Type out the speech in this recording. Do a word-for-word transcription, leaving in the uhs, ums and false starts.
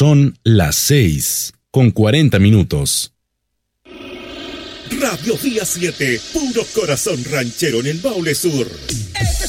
Son las seis con cuarenta minutos. Radio Día siete, puro corazón ranchero en el Maule Sur.